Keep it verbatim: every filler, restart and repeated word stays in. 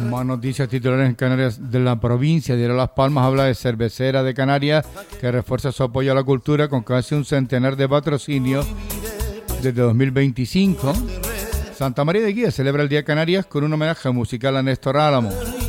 Más noticias titulares en Canarias de la provincia de Las Palmas. Habla de Cervecera de Canarias, que refuerza su apoyo a la cultura con casi un centenar de patrocinios desde dos mil veinticinco. Santa María de Guía celebra el Día de Canarias con un homenaje musical a Néstor Álamo.